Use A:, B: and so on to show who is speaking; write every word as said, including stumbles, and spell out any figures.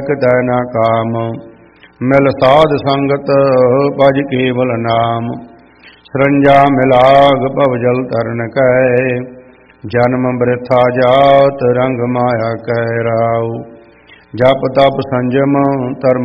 A: ਕਿਤੈ ਨਾ ਕਾਮ। ਮਿਲ ਸਾਧ ਸੰਗਤ ਭਜ ਕੇਵਲ ਨਾਮ। ਸਰੰਜਾ ਮਿਲਾਗ ਭਵ ਜਲ ਤਰਨ ਕੈ। ਜਨਮ ਬ੍ਰਿਥਾ ਜਾਤ ਰੰਗ ਮਾਇਆ ਕੈ ਰਾਉ। ਜਪ ਤਪ ਸੰਜਮ ਧਰਮ